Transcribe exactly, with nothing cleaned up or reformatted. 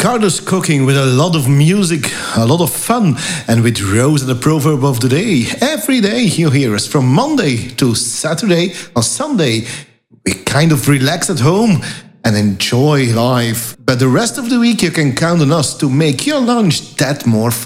Carlos cooking with a lot of music, a lot of fun, and with Rose and the proverb of the day. Every day you hear us from Monday to Saturday or Sunday. We kind of relax at home and enjoy life. But the rest of the week you can count on us to make your lunch that more fun.